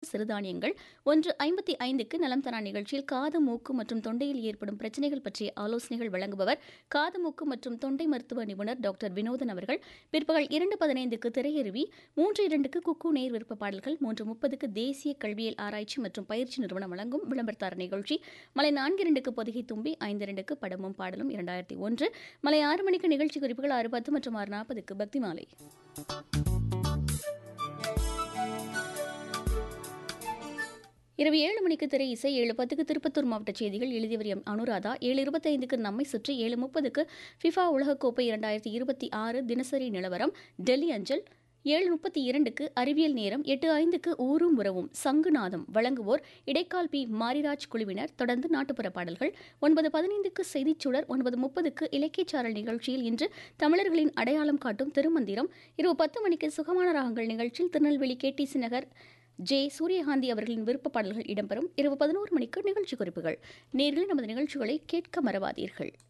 சிறுதானியங்கள். 1:55க்கு நலம் தரா நிகழ்ச்சியில் காது, மூக்கு மற்றும் தொண்டையில் ஏற்படும் பிரச்சனைகள் பற்றிய ஆலோசனைகள் வழங்குபவர் காது, மூக்கு மற்றும் தொண்டை மருத்துவ நிபுணர் டாக்டர் வினோதன் அவர்கள். பிற்பகல் 2:15க்கு திரையருவி. 3:02க்கு குக்கு நேர் விருப்ப பாடல்கள். 3:30க்கு தேசிய கல்வியியல் ஆராய்ச்சி மற்றும் பயிற்சி நிறுவனம் வழங்கும் விளம்பரதார நிகழ்ச்சி. மாலை 4:02க்கு பொதிகை தும்பி. 5:02க்கு படமும் பாடலும் 2001. மாலை 6 மணிக்கு நிகழ்ச்சி குறிப்புகள். 6:10 மற்றும் 6:40க்கு பக்தி மாலை. இரவு 7 மணிக்கு திரை இசை. 7:10க்கு திருப்பத்தூர் மாவட்ட செய்திகள். எழுதியவர் எம் அனுராதா. 7:25க்கு நம்மை சுற்றி. 7:30க்கு ஃபிஃபா உலகக்கோப்பை 2026 தினசரி நிலவரம் டெல்லி அஞ்சல். 7:32க்கு அறிவியல் நேரம். 8:05க்கு ஊரும் உறவும் சங்குநாதம் வழங்குவோர் இடைக்கால் பி மாரிராஜ் குழுவினர். தொடர்ந்து நாட்டுப்புற பாடல்கள். 9:15க்கு செய்திச்சுடர். 9:30க்கு இலக்கியச்சாரல் நிகழ்ச்சியில் இன்று தமிழர்களின் அடையாளம் காட்டும் திருமந்திரம். இரவு 10 மணிக்கு சுகமான ராகங்கள் நிகழ்ச்சியில் திருநெல்வேலி கேடிசி நகர் ஜே சூரியகாந்தி அவர்களின் விருப்ப பாடல்கள் இடம்பெறும். இரவு 11 மணிக்கு நிகழ்ச்சி குறிப்புகள். நேரில் நமது நிகழ்ச்சிகளை கேட்க மறவாதீர்கள்.